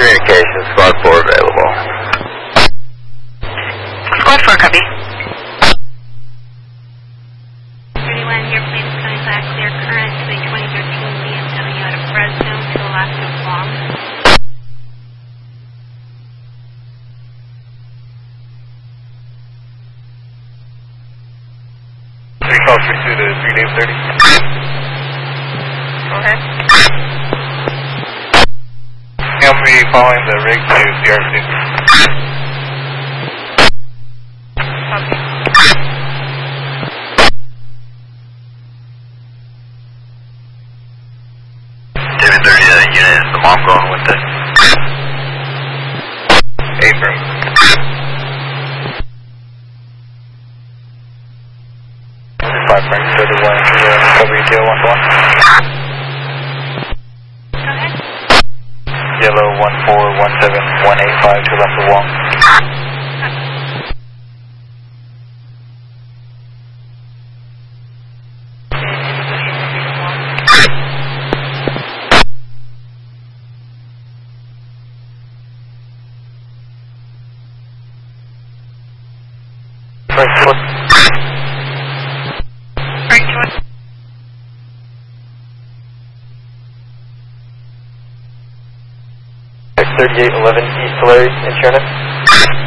Communication, Squad 4 available. Squad 4, copy. 31, your plane is coming back clear current to a 2013 BMW out of Fresno to Alaska Guam. Call 32 to 3 Dave 30. Go ahead. I'm going to be following the rig to CRC. Copy. David 30, unit, is the mom going with it? Abram. Five Frank 31, WTO 1-1. Go ahead. Yellow 1417185 to left of Wong. Frank 3811 East Tulare in Cherna.